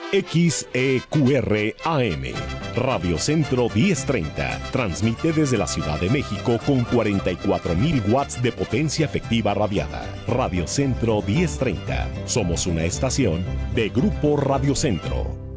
XEQR AM, Radio Centro 1030, transmite desde la Ciudad de México con 44,000 watts de potencia efectiva radiada. Radio Centro 1030, somos una estación de Grupo Radio Centro.